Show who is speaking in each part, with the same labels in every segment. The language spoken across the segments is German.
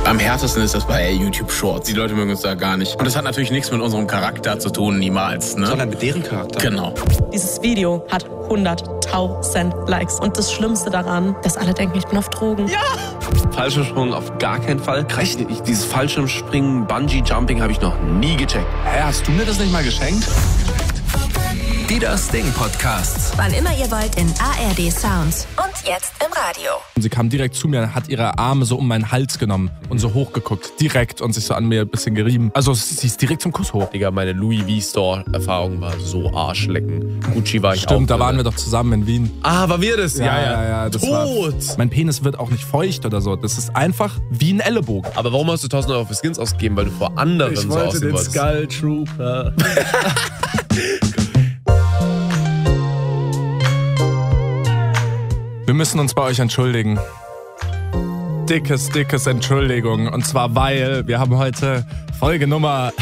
Speaker 1: Am härtesten ist das bei YouTube Shorts. Die Leute mögen uns da gar nicht. Und das hat natürlich nichts mit unserem Charakter zu tun, niemals. Ne?
Speaker 2: Sondern mit deren Charakter.
Speaker 1: Genau.
Speaker 3: Dieses Video hat 100.000 Likes. Und das Schlimmste daran, dass alle denken, ich bin auf Drogen.
Speaker 2: Ja! Fallschirmsprung auf gar keinen Fall. Dieses Fallschirmspringen, Bungee-Jumping habe ich noch nie gecheckt.
Speaker 4: Hä, hast du mir das nicht mal geschenkt? Die Das Ding Podcasts.
Speaker 5: Wann immer ihr wollt in ARD Sounds. Und jetzt im Radio.
Speaker 6: Sie kam direkt zu mir, hat ihre Arme so um meinen Hals genommen und so hochgeguckt. Direkt und sich so an mir ein bisschen gerieben. Also sie ist direkt zum Kuss hoch.
Speaker 2: Digga, meine Louis V-Store-Erfahrung war so Arschlecken. Gucci war ich auch.
Speaker 6: Stimmt, da waren wir doch zusammen in Wien.
Speaker 2: Ah, war wir das?
Speaker 6: Ja. Das
Speaker 2: Tot!
Speaker 6: Mein Penis wird auch nicht feucht oder so. Das ist einfach wie ein Ellenbogen.
Speaker 2: Aber warum hast du 1.000 Euro für Skins ausgegeben? Weil du vor anderen so aussehen wolltest.
Speaker 7: Skull Trooper.
Speaker 6: Wir müssen uns bei euch entschuldigen. Dickes Entschuldigung. Und zwar, weil wir haben heute Folge Nummer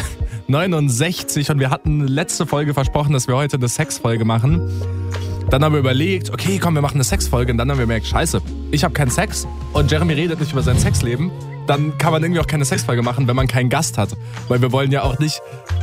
Speaker 6: 69 und wir hatten letzte Folge versprochen, dass wir heute eine Sexfolge machen. Dann haben wir überlegt, okay, komm, wir machen eine Sexfolge. Und dann haben wir gemerkt, scheiße, ich habe keinen Sex und Jeremy redet nicht über sein Sexleben. Dann kann man irgendwie auch keine Sexfolge machen, wenn man keinen Gast hat. Weil wir wollen ja auch nicht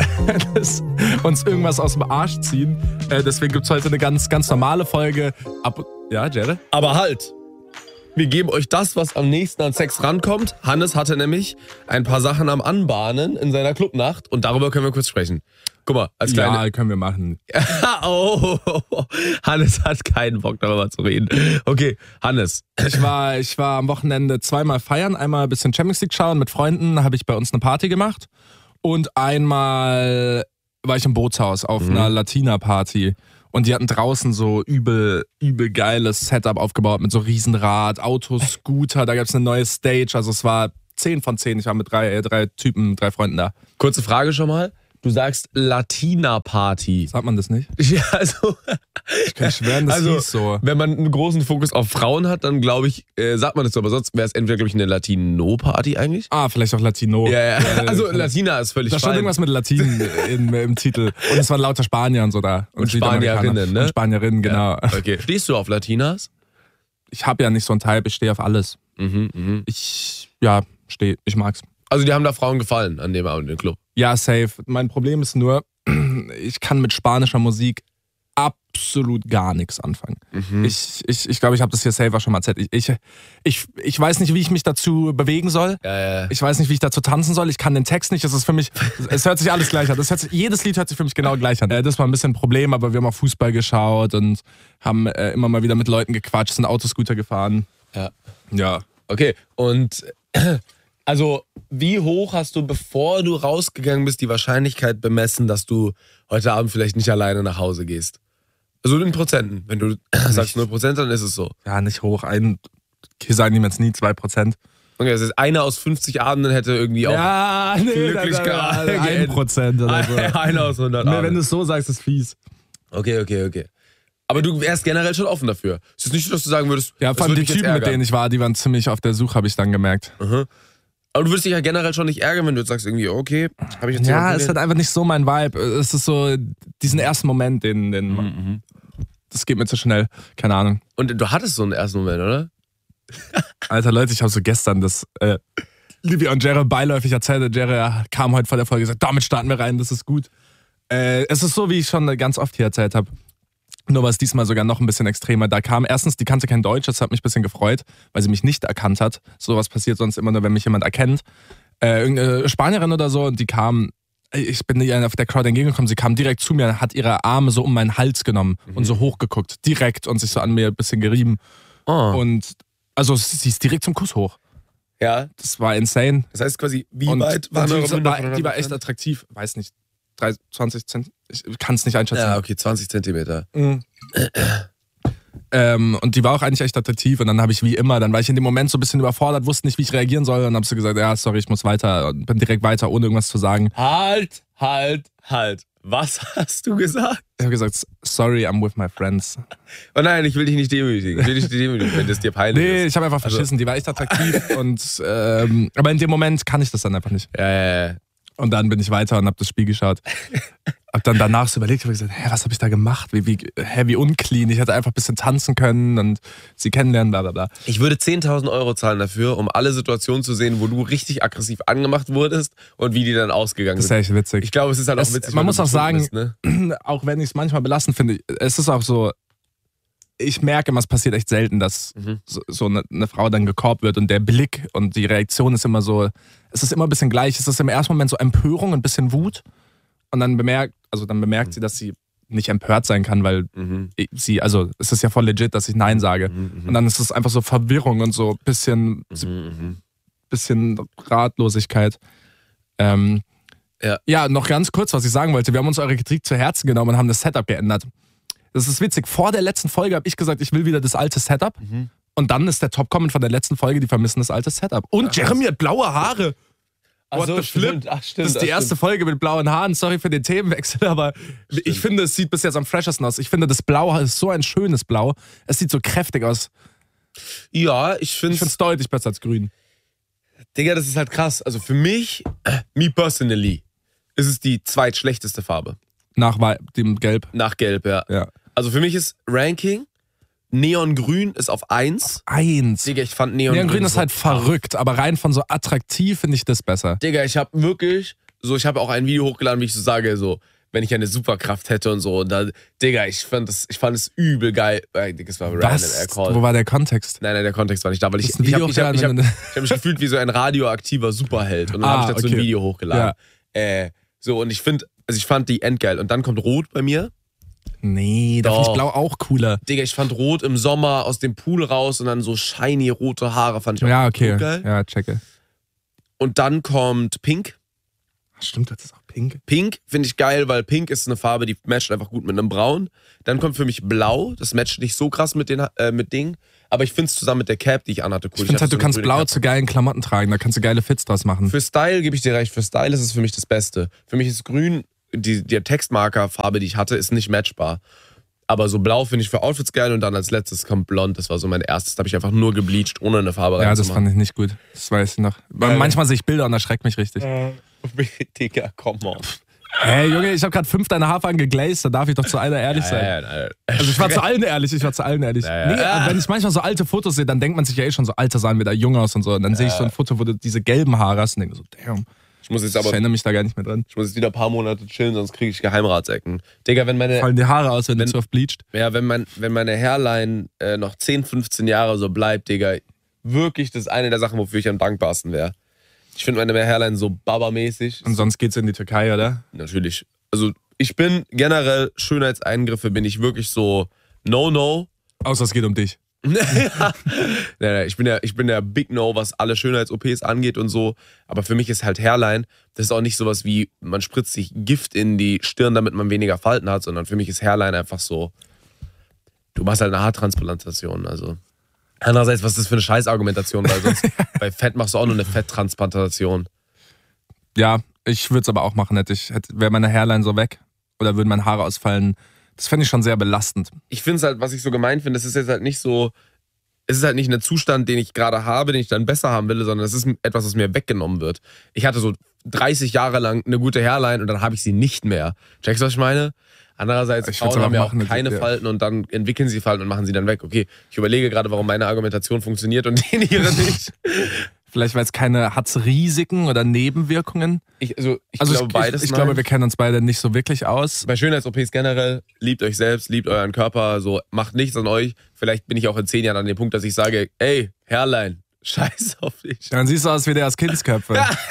Speaker 6: uns irgendwas aus dem Arsch ziehen. Deswegen gibt es heute eine ganz normale Folge. Ja, Jerry?
Speaker 2: Aber halt! Wir geben euch das, was am nächsten an Sex rankommt. Hannes hatte nämlich ein paar Sachen am Anbahnen in seiner Clubnacht und darüber können wir kurz sprechen. Guck mal, als kleine...
Speaker 6: Ja, können wir machen.
Speaker 2: Oh, Hannes hat keinen Bock darüber zu reden. Okay, Hannes.
Speaker 6: Ich war am Wochenende zweimal feiern. Einmal ein bisschen Champions League schauen mit Freunden, habe ich bei uns eine Party gemacht. Und einmal war ich im Bootshaus auf einer Latina-Party. Und die hatten draußen so übel geiles Setup aufgebaut mit so Riesenrad, Autos, Scooter. Da gab es eine neue Stage. Also es war 10 von 10. Ich war mit drei Freunden da.
Speaker 2: Kurze Frage schon mal. Du sagst Latina-Party.
Speaker 6: Sagt man das nicht?
Speaker 2: Ja, also...
Speaker 6: Ich kann schwören, das hieß so.
Speaker 2: Wenn man einen großen Fokus auf Frauen hat, dann glaube ich, sagt man das so. Aber sonst wäre es entweder, glaube ich, eine Latino-Party eigentlich.
Speaker 6: Ah, vielleicht auch Latino.
Speaker 2: Ja. Also Latina ist völlig
Speaker 6: Da stand irgendwas mit Latin im Titel. Und es waren lauter Spanier und so da.
Speaker 2: Und Spanierinnen, ne?
Speaker 6: Und Spanierinnen, genau.
Speaker 2: Ja, okay. Stehst du auf Latinas?
Speaker 6: Ich habe ja nicht so einen Type, ich stehe auf alles. Ich mag's.
Speaker 2: Also die haben da Frauen gefallen an dem Abend im Club?
Speaker 6: Ja, safe. Mein Problem ist nur, ich kann mit spanischer Musik absolut gar nichts anfangen. Ich glaube, ich habe das hier safe auch schon mal erzählt. Ich weiß nicht, wie ich mich dazu bewegen soll.
Speaker 2: Ja.
Speaker 6: Ich weiß nicht, wie ich dazu tanzen soll. Ich kann den Text nicht. Es ist für mich, es hört sich alles gleich an. Jedes Lied hört sich für mich genau gleich an. Das war ein bisschen ein Problem, aber wir haben auch Fußball geschaut und haben immer mal wieder mit Leuten gequatscht, sind Autoscooter gefahren. Ja.
Speaker 2: Okay, und also wie hoch hast du, bevor du rausgegangen bist, die Wahrscheinlichkeit bemessen, dass du heute Abend vielleicht nicht alleine nach Hause gehst? Also in Prozenten. Wenn du sagst 0%, dann ist es so.
Speaker 6: Ja, nicht hoch. Hier sagen die jetzt nie 2%.
Speaker 2: Okay, das heißt, einer aus 50 Abenden hätte irgendwie auch glücklich gerade
Speaker 6: 1% oder so.
Speaker 2: Einer aus 100 Abenden.
Speaker 6: Wenn du es so sagst, ist fies.
Speaker 2: Okay. Aber du wärst generell schon offen dafür. Es ist nicht so, dass du sagen würdest,
Speaker 6: ja, vor allem die Typen, mit denen ich war, die waren ziemlich auf der Suche, habe ich dann gemerkt.
Speaker 2: Aber du würdest dich ja generell schon nicht ärgern, wenn du jetzt sagst, irgendwie, okay, habe ich jetzt...
Speaker 6: Ja, es ist halt einfach nicht so mein Vibe. Es ist so, diesen ersten Moment, das geht mir zu schnell. Keine Ahnung.
Speaker 2: Und du hattest so einen ersten Moment, oder?
Speaker 6: Alter, Leute, ich habe so gestern das Livia und Jerry beiläufig erzählt. Jerry kam heute vor der Folge und gesagt, damit starten wir rein, das ist gut. Es ist so, wie ich schon ganz oft hier erzählt habe. Nur war es diesmal sogar noch ein bisschen extremer. Da kam erstens, die kannte kein Deutsch, das hat mich ein bisschen gefreut, weil sie mich nicht erkannt hat. Sowas passiert sonst immer nur, wenn mich jemand erkennt. Irgendeine Spanierin oder so, und die kam, ich bin ihr auf der Crowd entgegengekommen, sie kam direkt zu mir, hat ihre Arme so um meinen Hals genommen und so hochgeguckt, direkt, und sich so an mir ein bisschen gerieben. Und also sie ist direkt zum Kuss hoch.
Speaker 2: Ja.
Speaker 6: Das war insane.
Speaker 2: Das heißt quasi, wie weit waren
Speaker 6: die war echt attraktiv, weiß nicht. 20 Zentimeter. Ich kann es nicht einschätzen.
Speaker 2: Ja, okay, 20 Zentimeter.
Speaker 6: Und die war auch eigentlich echt attraktiv. Und dann habe ich dann war ich in dem Moment so ein bisschen überfordert, wusste nicht, wie ich reagieren soll. Und dann habe ich gesagt, ja, sorry, ich muss weiter. Und bin direkt weiter, ohne irgendwas zu sagen.
Speaker 2: Halt. Was hast du gesagt?
Speaker 6: Ich habe gesagt, sorry, I'm with my friends.
Speaker 2: Oh nein, ich will dich nicht demütigen. Wenn das dir peinlich ist.
Speaker 6: Nee, ich habe einfach verschissen. Die war echt attraktiv. Aber in dem Moment kann ich das dann einfach nicht.
Speaker 2: Ja.
Speaker 6: Und dann bin ich weiter und habe das Spiel geschaut. Hab dann danach so überlegt, habe gesagt, was habe ich da gemacht? Wie unclean. Ich hätte einfach ein bisschen tanzen können und sie kennenlernen, bla bla bla.
Speaker 2: Ich würde 10.000 Euro zahlen dafür, um alle Situationen zu sehen, wo du richtig aggressiv angemacht wurdest und wie die dann ausgegangen sind.
Speaker 6: Das ist echt witzig.
Speaker 2: Ich glaube, es ist halt auch witzig.
Speaker 6: Man muss auch sagen,
Speaker 2: bist, ne?
Speaker 6: auch wenn ich es manchmal belastend finde, es ist auch so, ich merke immer, es passiert echt selten, dass so eine Frau dann gekorbt wird und der Blick und die Reaktion ist immer so, es ist immer ein bisschen gleich. Es ist im ersten Moment so Empörung, ein bisschen Wut und dann bemerkt sie, dass sie nicht empört sein kann, weil es ist ja voll legit, dass ich Nein sage. Und dann ist es einfach so Verwirrung und so bisschen Ratlosigkeit. Ja, noch ganz kurz, was ich sagen wollte. Wir haben uns eure Kritik zu Herzen genommen und haben das Setup geändert. Das ist witzig. Vor der letzten Folge habe ich gesagt, ich will wieder das alte Setup. Und dann ist der Top-Comment von der letzten Folge, die vermissen das alte Setup. Und Jeremy hat blaue Haare. What the flip? Das ist die erste Folge mit blauen Haaren. Sorry für den Themenwechsel, aber ich finde, es sieht bis jetzt am freshesten aus. Ich finde, das Blau ist so ein schönes Blau. Es sieht so kräftig aus.
Speaker 2: Ja, ich finde
Speaker 6: es deutlich besser als grün.
Speaker 2: Digga, das ist halt krass. Also für mich, me personally, ist es die zweitschlechteste Farbe.
Speaker 6: Nach dem Gelb?
Speaker 2: Nach Gelb, ja. Also für mich ist Ranking, Neongrün ist auf 1.
Speaker 6: 1?
Speaker 2: Digga, ich fand Neongrün
Speaker 6: ist halt verrückt, aber rein von so attraktiv finde ich das besser.
Speaker 2: Digga, ich habe auch ein Video hochgeladen, wie ich so sage, so, wenn ich eine Superkraft hätte und so. Und da, Digga, ich fand es übel geil. Digga, es war random.
Speaker 6: Wo war der Kontext?
Speaker 2: Nein, der Kontext war nicht da, weil ich hab mich gefühlt wie so ein radioaktiver Superheld. Und dann habe ich dazu ein Video hochgeladen. Ja. Und ich fand die endgeil. Und dann kommt Rot bei mir.
Speaker 6: Nee, da finde ich Blau auch cooler.
Speaker 2: Digga, ich fand Rot im Sommer aus dem Pool raus und dann so shiny rote Haare fand ich auch geil.
Speaker 6: Ja, checke.
Speaker 2: Und dann kommt Pink.
Speaker 6: Stimmt, das ist auch Pink.
Speaker 2: Pink finde ich geil, weil Pink ist eine Farbe, die matcht einfach gut mit einem Braun. Dann kommt für mich Blau. Das matcht nicht so krass mit Ding. Aber ich finde es zusammen mit der Cap, die ich anhatte, cool.
Speaker 6: Ich finde halt, du kannst Blau zu geilen Klamotten tragen. Da kannst du geile Fits draus machen.
Speaker 2: Für Style gebe ich dir recht. Für Style ist es für mich das Beste. Für mich ist Grün, die Textmarker-Farbe, die ich hatte, ist nicht matchbar. Aber so Blau finde ich für Outfits geil und dann als letztes kommt Blond. Das war so mein erstes. Da habe ich einfach nur gebleached, ohne eine Farbe reinzumachen.
Speaker 6: Ja, das fand ich nicht gut. Das weiß ich noch. Manchmal sehe ich Bilder und erschreckt mich richtig.
Speaker 2: Digga, komm on.
Speaker 6: Hey Junge, ich habe gerade 5 deine Haarfarben geglazed, da darf ich doch zu einer ehrlich sein. Ja. Also ich war zu allen ehrlich. Nee, wenn ich manchmal so alte Fotos sehe, dann denkt man sich ja schon so, Alter, sahen wir da jung aus und so. Und dann sehe ich so ein Foto, wo du diese gelben Haare hast und denke so, damn. Ich erinnere mich da gar nicht mehr dran.
Speaker 2: Ich muss jetzt wieder ein paar Monate chillen, sonst kriege ich Geheimratsecken. Digga,
Speaker 6: fallen die Haare aus, wenn du zu oft bleacht?
Speaker 2: Ja, wenn meine Hairline noch 10, 15 Jahre so bleibt, Digga, wirklich, das ist eine der Sachen, wofür ich am dankbarsten wäre. Ich finde meine Hairline so babamäßig.
Speaker 6: Und sonst geht's in die Türkei, oder?
Speaker 2: Natürlich. Also ich bin generell, Schönheitseingriffe bin ich wirklich so no.
Speaker 6: Außer es geht um dich.
Speaker 2: Nee, ich bin der Big No, was alle Schönheits-OPs angeht und so. Aber für mich ist halt Hairline, das ist auch nicht sowas wie, man spritzt sich Gift in die Stirn, damit man weniger Falten hat, sondern für mich ist Hairline einfach so, du machst halt eine Haartransplantation, also. Andererseits, was ist das für eine Scheißargumentation, weil sonst bei Fett machst du auch nur eine Fetttransplantation.
Speaker 6: Ja, ich würde es aber auch machen, wäre meine Hairline so weg oder würden meine Haare ausfallen. Das fände ich schon sehr belastend.
Speaker 2: Ich finde es halt, was ich so gemein finde, es ist jetzt halt nicht so, es ist halt nicht ein Zustand, den ich gerade habe, den ich dann besser haben will, sondern es ist etwas, was mir weggenommen wird. Ich hatte so 30 Jahre lang eine gute Hairline und dann habe ich sie nicht mehr. Checkst du, was ich meine? Andererseits, Frauen haben ja auch keine Falten und dann entwickeln sie Falten und machen sie dann weg. Okay, ich überlege gerade, warum meine Argumentation funktioniert und die ihre nicht.
Speaker 6: Vielleicht, weil es hat's Risiken oder Nebenwirkungen?
Speaker 2: Ich glaube beides.
Speaker 6: Ich glaube, wir kennen uns beide nicht so wirklich aus.
Speaker 2: Bei Schönheits-OPs generell, liebt euch selbst, liebt euren Körper, so macht nichts an euch. Vielleicht bin ich auch in 10 Jahren an dem Punkt, dass ich sage, ey, Hairline, scheiß auf dich.
Speaker 6: Dann siehst du aus wie der aus Kindsköpfe.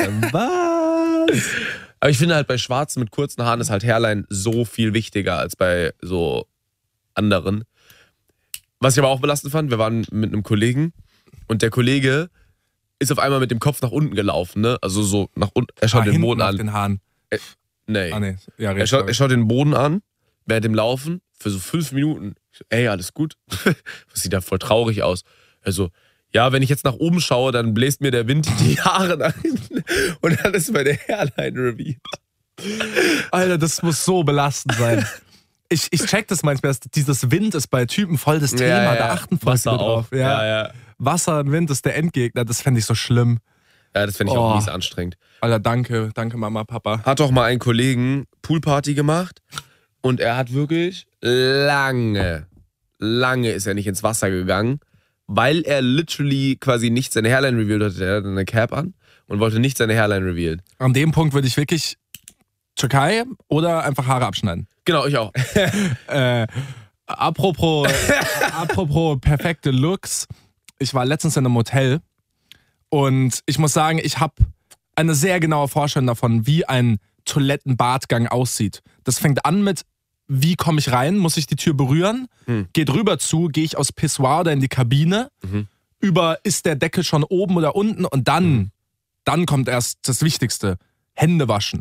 Speaker 6: Was?
Speaker 2: Aber ich finde halt bei Schwarzen mit kurzen Haaren ist halt Hairline so viel wichtiger als bei so anderen. Was ich aber auch belastend fand, wir waren mit einem Kollegen und der Kollege ist auf einmal mit dem Kopf nach unten gelaufen, ne? Also so nach unten. Er schaut den Boden an.
Speaker 6: Den Haaren.
Speaker 2: Nee.
Speaker 6: Ja,
Speaker 2: er schaut den Boden an, während dem Laufen, für so 5 Minuten. Ey, alles gut? Das sieht da voll traurig aus. Also, ja, wenn ich jetzt nach oben schaue, dann bläst mir der Wind die Haare nach hinten und dann ist meine Hairline revealed.
Speaker 6: Alter, das muss so belastend sein. Ich check das manchmal, dieses Wind ist bei Typen voll das Thema, da achten voll viele drauf. Ja. Wasser und Wind ist der Endgegner, das fände ich so schlimm.
Speaker 2: Ja, das fände ich auch mies anstrengend.
Speaker 6: Alter, danke Mama, Papa.
Speaker 2: Hat doch mal einen Kollegen Poolparty gemacht und er hat wirklich lange ist er nicht ins Wasser gegangen, weil er literally quasi nicht seine Hairline revealed hatte. Er hatte eine Cap an und wollte nicht seine Hairline revealen.
Speaker 6: An dem Punkt würde ich wirklich Türkei oder einfach Haare abschneiden.
Speaker 2: Genau, ich auch.
Speaker 6: Apropos perfekte Looks. Ich war letztens in einem Hotel und ich muss sagen, ich habe eine sehr genaue Vorstellung davon, wie ein Toilettenbadgang aussieht. Das fängt an mit, wie komme ich rein? Muss ich die Tür berühren? Geht rüber zu, gehe ich aus Pissoir oder in die Kabine? Über, ist der Deckel schon oben oder unten? Und dann kommt erst das Wichtigste, Hände waschen.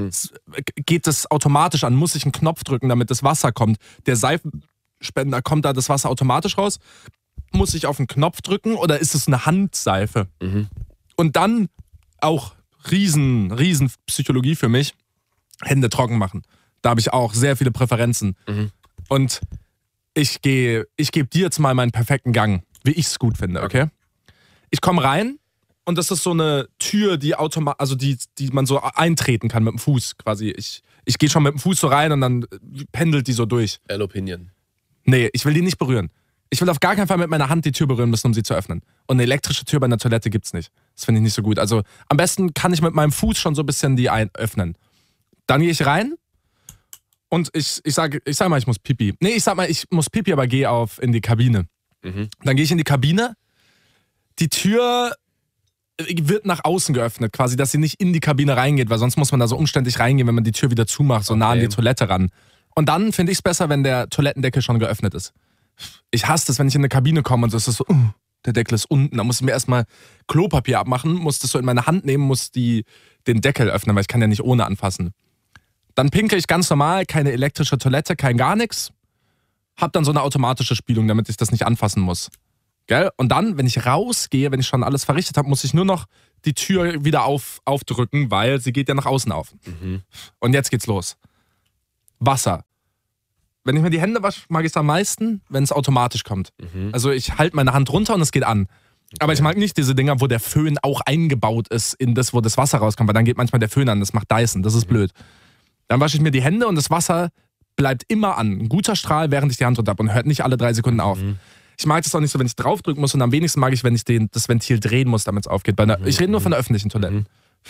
Speaker 6: Geht das automatisch an? Muss ich einen Knopf drücken, damit das Wasser kommt? Der Seifenspender, kommt da das Wasser automatisch raus? Muss ich auf den Knopf drücken oder ist es eine Handseife? Und dann auch riesen Psychologie für mich, Hände trocken machen. Da habe ich auch sehr viele Präferenzen. Und ich gebe dir jetzt mal meinen perfekten Gang, wie ich es gut finde, okay? Ich komme rein und das ist so eine Tür, die die man so eintreten kann mit dem Fuß quasi. Ich gehe schon mit dem Fuß so rein und dann pendelt die so durch.
Speaker 2: L-Opinion.
Speaker 6: Nee, ich will die nicht berühren. Ich will auf gar keinen Fall mit meiner Hand die Tür berühren müssen, um sie zu öffnen. Und eine elektrische Tür bei einer Toilette gibt's nicht. Das finde ich nicht so gut. Also am besten kann ich mit meinem Fuß schon so ein bisschen die öffnen. Dann gehe ich rein und ich sag mal, ich muss Pipi. Nee, ich sag mal, ich muss Pipi, aber gehe in die Kabine. Dann gehe ich in die Kabine. Die Tür wird nach außen geöffnet, quasi, dass sie nicht in die Kabine reingeht, weil sonst muss man da so umständlich reingehen, wenn man die Tür wieder zumacht, so nah an die Toilette ran. Und dann finde ich es besser, wenn der Toilettendeckel schon geöffnet ist. Ich hasse es, wenn ich in eine Kabine komme und es ist so, der Deckel ist unten. Da muss ich mir erstmal Klopapier abmachen, muss das so in meine Hand nehmen, muss den Deckel öffnen, weil ich kann ja nicht ohne anfassen. Dann pinkel ich ganz normal, keine elektrische Toilette, kein gar nichts. Hab dann so eine automatische Spülung, damit ich das nicht anfassen muss. Gell? Und dann, wenn ich rausgehe, wenn ich schon alles verrichtet habe, muss ich nur noch die Tür wieder aufdrücken, weil sie geht ja nach außen auf. Und jetzt geht's los. Wasser. Wenn ich mir die Hände wasche, mag ich es am meisten, wenn es automatisch kommt. Also ich halte meine Hand runter und es geht an. Aber ich mag nicht diese Dinger, wo der Föhn auch eingebaut ist in das, wo das Wasser rauskommt, weil dann geht manchmal der Föhn an, das macht Dyson, das ist blöd. Dann wasche ich mir die Hände und das Wasser bleibt immer an. Ein guter Strahl, während ich die Hand runter habe und hört nicht alle 3 Sekunden auf. Ich mag das auch nicht so, wenn ich draufdrücken muss und am wenigsten mag ich, wenn ich das Ventil drehen muss, damit es aufgeht. Ich rede nur von der öffentlichen Toiletten.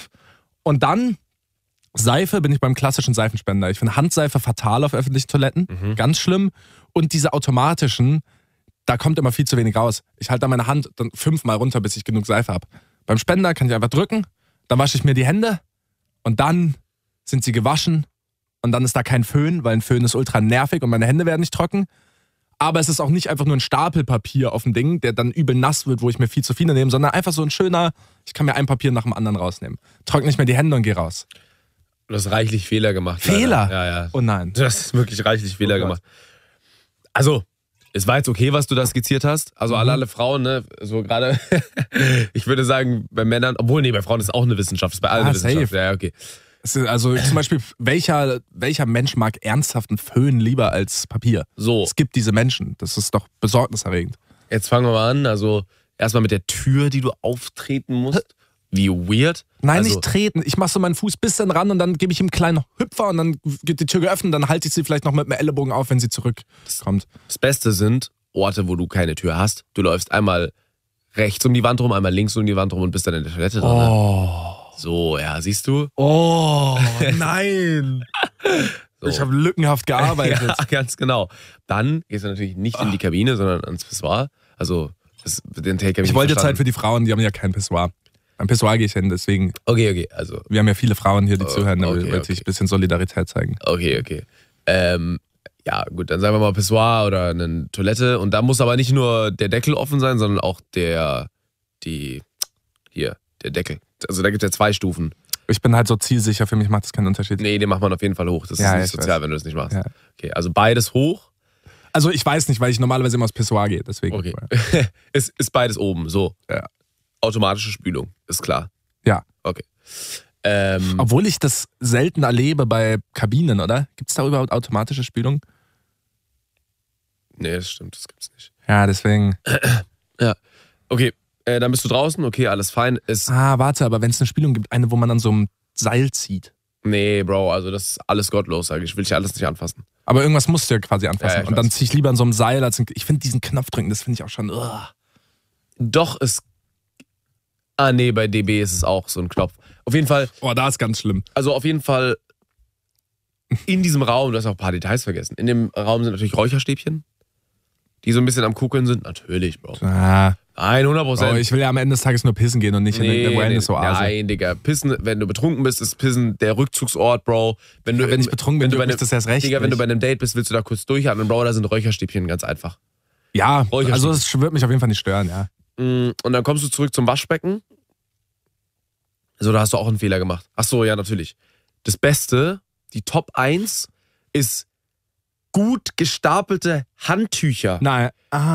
Speaker 6: Und dann Seife, bin ich beim klassischen Seifenspender. Ich finde Handseife fatal auf öffentlichen Toiletten. Ganz schlimm. Und diese automatischen, da kommt immer viel zu wenig raus. Ich halte da meine Hand dann 5-mal runter, bis ich genug Seife habe. Beim Spender kann ich einfach drücken, dann wasche ich mir die Hände und dann sind sie gewaschen und dann ist da kein Föhn, weil ein Föhn ist ultra nervig und meine Hände werden nicht trocken. Aber es ist auch nicht einfach nur ein Stapel Papier auf dem Ding, der dann übel nass wird, wo ich mir viel zu viele nehme, sondern einfach so ein schöner, ich kann mir ein Papier nach dem anderen rausnehmen. Trockne ich mir die Hände und gehe raus.
Speaker 2: Du hast reichlich Fehler gemacht.
Speaker 6: Fehler?
Speaker 2: Leider. Ja.
Speaker 6: Oh nein.
Speaker 2: Du hast wirklich reichlich Fehler gemacht. Also, es war jetzt okay, was du da skizziert hast. Also alle Frauen, ne, so gerade, ich würde sagen, bei Männern, obwohl, nee, bei Frauen ist auch eine Wissenschaft, ist bei allen eine Wissenschaft.
Speaker 6: Safe.
Speaker 2: Ja, okay.
Speaker 6: Also zum Beispiel, welcher Mensch mag ernsthaft einen Föhn lieber als Papier?
Speaker 2: So.
Speaker 6: Es gibt diese Menschen, das ist doch besorgniserregend.
Speaker 2: Jetzt fangen wir mal an, also erstmal mit der Tür, die du auftreten musst. Wie weird.
Speaker 6: Nein,
Speaker 2: also,
Speaker 6: nicht treten. Ich mache so meinen Fuß bis dann ran und dann gebe ich ihm einen kleinen Hüpfer und dann wird die Tür geöffnet, dann halte ich sie vielleicht noch mit dem Ellenbogen auf, wenn sie zurückkommt.
Speaker 2: Das Beste sind Orte, wo du keine Tür hast. Du läufst einmal rechts um die Wand rum, einmal links um die Wand rum und bist dann in der Toilette drin.
Speaker 6: Oh.
Speaker 2: So, ja, siehst du?
Speaker 6: Oh, nein. So. Ich habe lückenhaft gearbeitet.
Speaker 2: Ja, ganz genau. Dann gehst du natürlich nicht in die Kabine, sondern ans Pissoir. Also, den Take habe
Speaker 6: ich wollte Zeit für die Frauen, die haben ja kein Pissoir. Am Pissoir gehe ich hin, deswegen.
Speaker 2: Okay, also.
Speaker 6: Wir haben ja viele Frauen hier, die zuhören, da wollte ich ein bisschen Solidarität zeigen.
Speaker 2: Okay. Ja, gut, dann sagen wir mal Pissoir oder eine Toilette. Und da muss aber nicht nur der Deckel offen sein, sondern auch der Deckel. Also da gibt es ja 2 Stufen.
Speaker 6: Ich bin halt so zielsicher, für mich macht das keinen Unterschied.
Speaker 2: Nee, den macht man auf jeden Fall hoch. Das ist nicht sozial, wenn du das nicht machst.
Speaker 6: Ja.
Speaker 2: Okay, also beides hoch.
Speaker 6: Also ich weiß nicht, weil ich normalerweise immer aufs Pissoir gehe, deswegen.
Speaker 2: Okay. ist beides oben, so.
Speaker 6: Ja.
Speaker 2: Automatische Spülung, ist klar.
Speaker 6: Ja.
Speaker 2: Okay.
Speaker 6: Obwohl ich das selten erlebe bei Kabinen, oder? Gibt es da überhaupt automatische Spülung?
Speaker 2: Nee, das stimmt, das gibt's nicht.
Speaker 6: Ja, deswegen.
Speaker 2: Ja, okay. Dann bist du draußen, okay, alles fein.
Speaker 6: Warte, aber wenn es eine Spielung gibt, eine, wo man an so einem Seil zieht.
Speaker 2: Nee, Bro, also das ist alles gottlos, sag ich. Will ich alles nicht anfassen.
Speaker 6: Aber irgendwas musst du ja quasi anfassen.
Speaker 2: Ja, ich
Speaker 6: und dann
Speaker 2: weiß.
Speaker 6: ziehe ich lieber an so einem Seil, als ich finde diesen Knopf drücken, das finde ich auch schon.
Speaker 2: Doch, bei DB ist es auch so ein Knopf. Auf jeden Fall,
Speaker 6: Da ist ganz schlimm.
Speaker 2: also auf jeden Fall in diesem Raum, du hast auch ein paar Details vergessen. In dem Raum sind natürlich Räucherstäbchen, die so ein bisschen am Kugeln sind. Natürlich, Bro. 100%.
Speaker 6: Ich will ja am Ende des Tages nur pissen gehen und nicht in eine Wellness-Oase.
Speaker 2: Nein, Digga. Pissen, wenn du betrunken bist, ist Pissen der Rückzugsort, Bro. Wenn
Speaker 6: ich betrunken bin, juckt mich das erst recht
Speaker 2: Digga, wenn du
Speaker 6: nicht.
Speaker 2: bei einem Date bist, willst du da kurz durchatmen, Bro, da sind Räucherstäbchen, ganz einfach.
Speaker 6: Ja,
Speaker 2: Räucherstäbchen.
Speaker 6: also es wird mich auf jeden Fall nicht stören, ja.
Speaker 2: Und dann kommst du zurück zum Waschbecken. So, da hast du auch einen Fehler gemacht. Ach so, ja, natürlich. Das Beste, die Top 1 ist gut gestapelte Handtücher.
Speaker 6: Nein.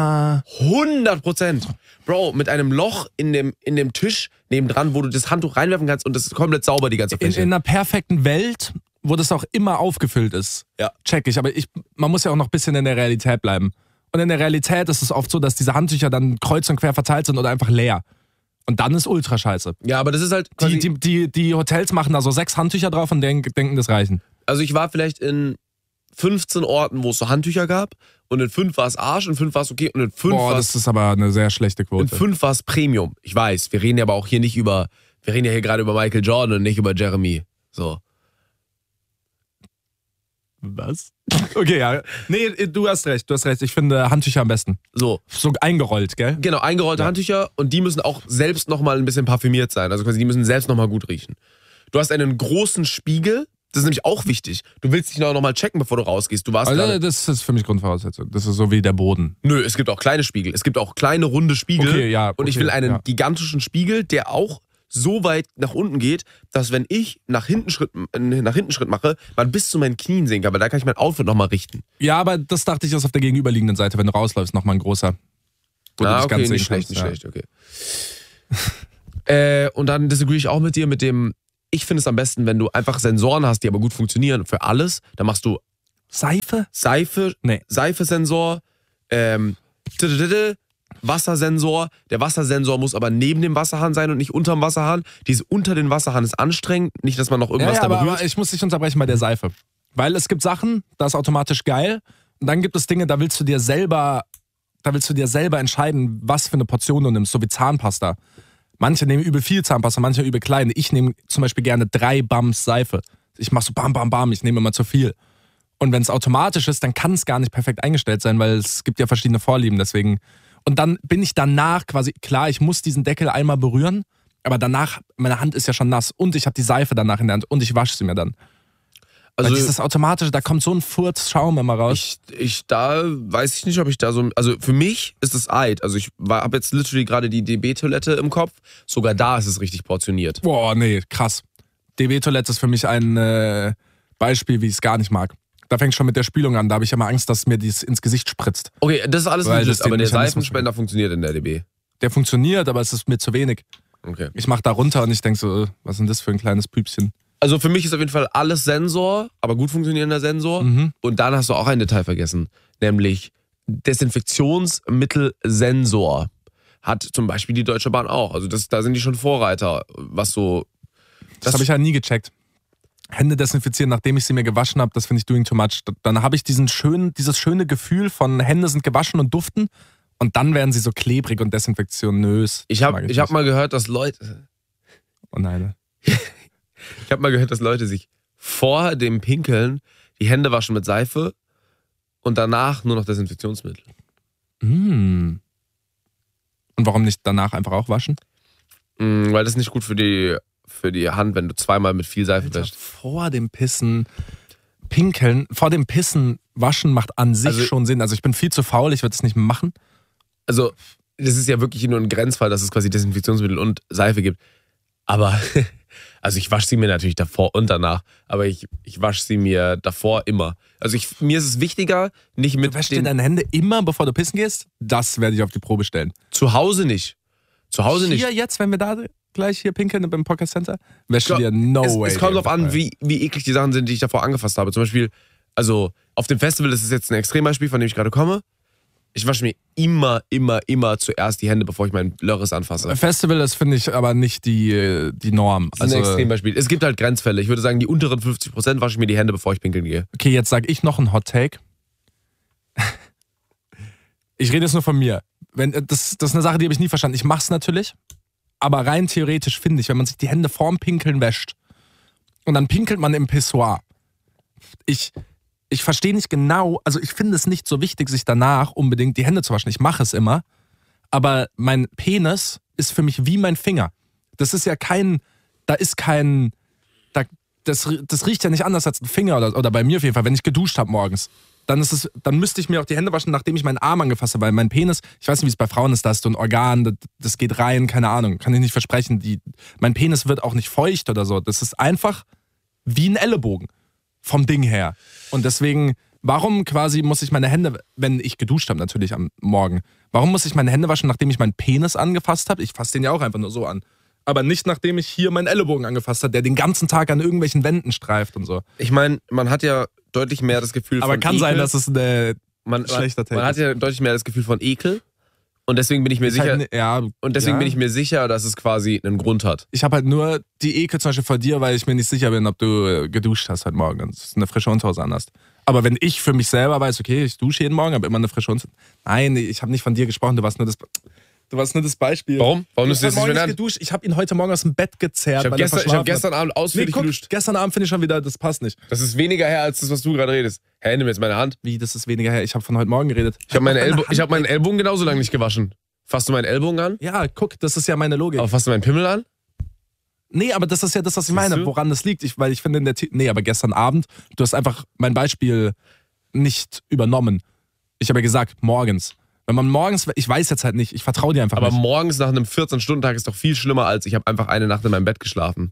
Speaker 2: 100%. Bro, mit einem Loch in dem Tisch nebendran, wo du das Handtuch reinwerfen kannst und das ist komplett sauber, die ganze Fläche.
Speaker 6: In einer perfekten Welt, wo das auch immer aufgefüllt ist,
Speaker 2: Ja.
Speaker 6: check ich. Aber man muss ja auch noch ein bisschen in der Realität bleiben. Und in der Realität ist es oft so, dass diese Handtücher dann kreuz und quer verteilt sind oder einfach leer. Und dann ist ultra scheiße.
Speaker 2: Ja, aber das ist halt quasi,
Speaker 6: Die Hotels machen da so 6 Handtücher drauf und denken, das reichen.
Speaker 2: also ich war vielleicht in 15 Orten, wo es so Handtücher gab und in 5 war es Arsch, in 5 war es okay und in 5 war
Speaker 6: das
Speaker 2: es
Speaker 6: ist aber eine sehr schlechte Quote.
Speaker 2: Premium. Ich weiß, wir reden ja aber auch hier nicht wir reden ja hier gerade über Michael Jordan und nicht über Jeremy. So.
Speaker 6: Was? Okay, ja. Nee, du hast recht. Ich finde Handtücher am besten.
Speaker 2: So.
Speaker 6: So eingerollt, gell?
Speaker 2: Genau, eingerollte Handtücher und die müssen auch selbst nochmal ein bisschen parfümiert sein. Also quasi die müssen selbst nochmal gut riechen. Du hast einen großen Spiegel, das ist nämlich auch wichtig. Du willst dich nochmal checken, bevor du rausgehst. Du warst
Speaker 6: Also, das ist für mich Grundvoraussetzung. Das ist so wie der Boden.
Speaker 2: Nö, es gibt auch kleine Spiegel. Es gibt auch kleine, runde Spiegel.
Speaker 6: Okay, ja,
Speaker 2: Und ich
Speaker 6: okay,
Speaker 2: will einen
Speaker 6: ja.
Speaker 2: gigantischen Spiegel, der auch so weit nach unten geht, dass wenn ich nach hinten Schritt mache, man bis zu meinen Knien sehen kann, weil da kann ich mein Outfit nochmal richten.
Speaker 6: Ja, aber das dachte ich ist auf der gegenüberliegenden Seite, wenn du rausläufst, nochmal ein großer. Wo du dich
Speaker 2: Okay,
Speaker 6: ganz
Speaker 2: nicht
Speaker 6: sehen
Speaker 2: schlecht,
Speaker 6: kannst,
Speaker 2: nicht schlecht, okay. Und dann disagree ich auch mit dir mit dem, ich finde es am besten, wenn du einfach Sensoren hast, die aber gut funktionieren für alles. Dann machst du
Speaker 6: Seife? Nee.
Speaker 2: Seifesensor, Wassersensor. Der Wassersensor muss aber neben dem Wasserhahn sein und nicht unterm Wasserhahn. Dieses unter den Wasserhahn ist anstrengend. Nicht, dass man noch irgendwas da berührt.
Speaker 6: aber ich muss dich unterbrechen bei der Seife. Weil es gibt Sachen, da ist automatisch geil. Und dann gibt es Dinge, da willst du dir selber entscheiden, was für eine Portion du nimmst, so wie Zahnpasta. Manche nehmen übel viel Zahnpasta, manche übel klein. Ich nehme zum Beispiel gerne 3 Bums Seife. Ich mache so bam, bam, bam, ich nehme immer zu viel. Und wenn es automatisch ist, dann kann es gar nicht perfekt eingestellt sein, weil es gibt ja verschiedene Vorlieben, deswegen. Und dann bin ich danach quasi, klar, ich muss diesen Deckel einmal berühren, aber danach, meine Hand ist ja schon nass und ich habe die Seife danach in der Hand und ich wasche sie mir dann.
Speaker 2: Also
Speaker 6: Weil dieses Automatische, da kommt so ein Furzschaum immer raus.
Speaker 2: Da weiß ich nicht, ob ich da so. Also für mich ist es Eid. Also ich habe jetzt literally gerade die DB-Toilette im Kopf. Sogar da ist es richtig portioniert.
Speaker 6: Boah, nee, krass. DB-Toilette ist für mich ein Beispiel, wie ich es gar nicht mag. Da fängt schon mit der Spülung an. Da habe ich immer Angst, dass mir dies ins Gesicht spritzt.
Speaker 2: Okay, das ist alles
Speaker 6: Weil
Speaker 2: legit,
Speaker 6: das den
Speaker 2: aber der
Speaker 6: Mechanismus
Speaker 2: Seifenspender funktioniert in der DB.
Speaker 6: Der funktioniert, aber es ist mir zu wenig.
Speaker 2: Okay.
Speaker 6: Ich mache da runter und ich denke so, was ist denn das für ein kleines Püpschen?
Speaker 2: Also für mich ist auf jeden Fall alles Sensor, aber gut funktionierender Sensor. Und dann hast du auch ein Detail vergessen, nämlich Desinfektionsmittelsensor. Hat zum Beispiel die Deutsche Bahn auch. Also da sind die schon Vorreiter, was so.
Speaker 6: Das habe ich ja nie gecheckt. Hände desinfizieren, nachdem ich sie mir gewaschen habe, das finde ich doing too much. Dann habe ich dieses schöne Gefühl von Hände sind gewaschen und duften und dann werden sie so klebrig und desinfektionös.
Speaker 2: Ich hab mal gehört, dass Leute.
Speaker 6: Oh nein.
Speaker 2: Ich habe mal gehört, dass Leute sich vor dem Pinkeln die Hände waschen mit Seife und danach nur noch Desinfektionsmittel.
Speaker 6: Und warum nicht danach einfach auch waschen?
Speaker 2: Weil das ist nicht gut für die Hand, wenn du zweimal mit viel Seife wäschst.
Speaker 6: Vor dem Pissen pinkeln, vor dem Pissen waschen macht an sich schon Sinn. Also ich bin viel zu faul, ich würde es nicht machen.
Speaker 2: Also das ist ja wirklich nur ein Grenzfall, dass es quasi Desinfektionsmittel und Seife gibt. Aber, also ich wasche sie mir natürlich davor und danach, aber ich wasche sie mir davor immer. Also mir ist es wichtiger, nicht mit
Speaker 6: Du wäschst dir deine Hände immer, bevor du pissen gehst? Das werde ich auf die Probe stellen.
Speaker 2: Zu Hause nicht. Zu Hause nicht.
Speaker 6: Hier jetzt, wenn wir da gleich hier pinkeln beim Podcast Center, wäschst du dir no way.
Speaker 2: Es kommt darauf an, wie eklig die Sachen sind, die ich davor angefasst habe. Zum Beispiel, also auf dem Festival, das ist jetzt ein Extrembeispiel, von dem ich gerade komme. Ich wasche mir immer zuerst die Hände, bevor ich meinen Lörres anfasse.
Speaker 6: Festival ist, finde ich, aber nicht die Norm.
Speaker 2: Das ist ein Extrembeispiel. Es gibt halt Grenzfälle. Ich würde sagen, die unteren 50% wasche ich mir die Hände, bevor ich pinkeln gehe.
Speaker 6: Okay, jetzt sage ich noch einen Hot Take. Ich rede jetzt nur von mir. Das ist eine Sache, die habe ich nie verstanden. Ich mache es natürlich, aber rein theoretisch finde ich, wenn man sich die Hände vorm Pinkeln wäscht und dann pinkelt man im Pissoir. Ich verstehe nicht genau, also ich finde es nicht so wichtig, sich danach unbedingt die Hände zu waschen. Ich mache es immer, aber mein Penis ist für mich wie mein Finger. Das ist ja das riecht ja nicht anders als ein Finger oder bei mir auf jeden Fall, wenn ich geduscht habe morgens. Dann müsste ich mir auch die Hände waschen, nachdem ich meinen Arm angefasst habe, weil mein Penis, ich weiß nicht, wie es bei Frauen ist, da ist so ein Organ, das geht rein, keine Ahnung, kann ich nicht versprechen. Mein Penis wird auch nicht feucht oder so. Das ist einfach wie ein Ellenbogen vom Ding her. Und deswegen, warum quasi muss ich meine Hände, wenn ich geduscht habe natürlich am Morgen, warum muss ich meine Hände waschen, nachdem ich meinen Penis angefasst habe? Ich fasse den ja auch einfach nur so an. Aber nicht, nachdem ich hier meinen Ellenbogen angefasst habe, der den ganzen Tag an irgendwelchen Wänden streift und so.
Speaker 2: Ich meine, man hat ja deutlich mehr das Gefühl
Speaker 6: aber
Speaker 2: von
Speaker 6: kann
Speaker 2: Ekel.
Speaker 6: sein, dass es ein schlechter Take ist.
Speaker 2: Man hat ja deutlich mehr das Gefühl von Ekel. Und deswegen bin ich mir sicher, bin ich mir sicher, dass es quasi einen Grund hat.
Speaker 6: Ich habe halt nur die Ekel zum Beispiel vor dir, weil ich mir nicht sicher bin, ob du geduscht hast heute Morgen und eine frische Unterhose an hast. Aber wenn ich für mich selber weiß, okay, ich dusche jeden Morgen, habe immer eine frische Unterhose. Nein, ich habe nicht von dir gesprochen, du warst nur das Beispiel.
Speaker 2: Warum? Warum ist das nicht mehr
Speaker 6: geduscht? Ich habe ihn heute Morgen aus dem Bett gezerrt.
Speaker 2: Ich habe gestern Abend ausführlich geduscht.
Speaker 6: Gestern Abend finde ich schon wieder, das passt nicht.
Speaker 2: Das ist weniger her, als das, was du gerade redest. Hey, nimm jetzt meine Hand.
Speaker 6: Wie, das ist weniger her? Ich habe von heute Morgen geredet.
Speaker 2: Ich habe meinen Ellbogen genauso lange nicht gewaschen. Fasst du meinen Ellbogen an?
Speaker 6: Ja, guck, das ist ja meine Logik.
Speaker 2: Aber fasst du meinen Pimmel an?
Speaker 6: Nee, aber das ist ja das, was ich meine, woran das liegt. Weil ich finde, aber gestern Abend, du hast einfach mein Beispiel nicht übernommen. Ich habe ja gesagt, morgens. Wenn man morgens, ich weiß jetzt halt nicht, ich vertraue dir einfach nicht.
Speaker 2: Aber morgens nach einem 14-Stunden-Tag ist doch viel schlimmer als ich habe einfach eine Nacht in meinem Bett geschlafen.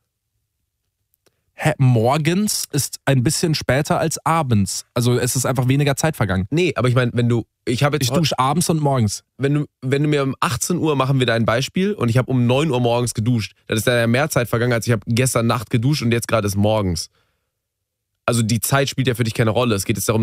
Speaker 6: Morgens ist ein bisschen später als abends. Also es ist einfach weniger Zeit vergangen.
Speaker 2: Nee, aber ich meine, ich
Speaker 6: dusche abends und morgens.
Speaker 2: Wenn du mir um 18 Uhr machen wir dein Beispiel und ich habe um 9 Uhr morgens geduscht, dann ist da ja mehr Zeit vergangen, als ich habe gestern Nacht geduscht und jetzt gerade ist morgens. Also die Zeit spielt ja für dich keine Rolle. Es geht jetzt darum,